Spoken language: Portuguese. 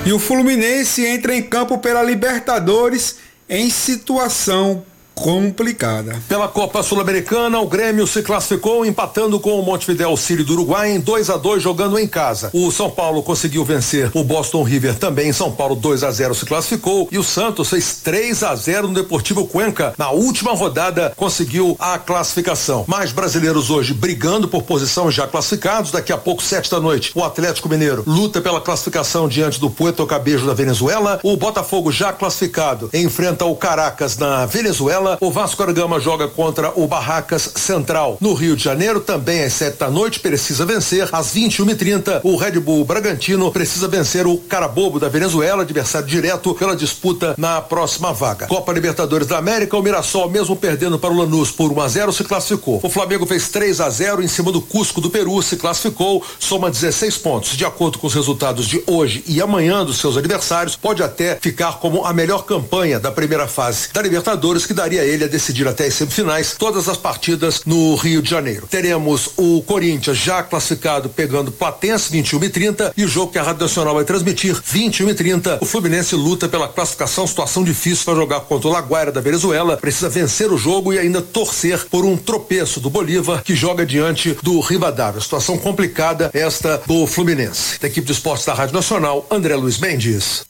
E o Fluminense entra em campo pela Libertadores em situação complicada. Pela Copa Sul-Americana, o Grêmio se classificou empatando com o Montevideo City do Uruguai em 2-2 jogando em casa. O São Paulo conseguiu vencer o Boston River também em São Paulo, 2-0 se classificou, e o Santos fez 3-0 no Deportivo Cuenca. Na última rodada conseguiu a classificação. Mais brasileiros hoje brigando por posição, já classificados. Daqui a pouco, 7 da noite, o Atlético Mineiro luta pela classificação diante do Puerto Cabello da Venezuela. O Botafogo, já classificado, enfrenta o Caracas na Venezuela. O Vasco da Gama joga contra o Barracas Central no Rio de Janeiro, também às 7 da noite, precisa vencer. Às 21h30, o Red Bull Bragantino precisa vencer o Carabobo da Venezuela, adversário direto pela disputa na próxima vaga. Copa Libertadores da América, o Mirassol, mesmo perdendo para o Lanús por 1-0, se classificou. O Flamengo fez 3-0 em cima do Cusco do Peru, se classificou, soma 16 pontos. De acordo com os resultados de hoje e amanhã dos seus adversários, pode até ficar como a melhor campanha da primeira fase da Libertadores, que daria a ele a decidir até as semifinais todas as partidas no Rio de Janeiro. Teremos o Corinthians já classificado pegando Platense, 21h30, e o jogo que a Rádio Nacional vai transmitir, 21h30. O Fluminense luta pela classificação, situação difícil para jogar contra o La Guaira da Venezuela, precisa vencer o jogo e ainda torcer por um tropeço do Bolívar, que joga diante do Rivadavia. Situação complicada esta do Fluminense. Da equipe de esportes da Rádio Nacional, André Luiz Mendes.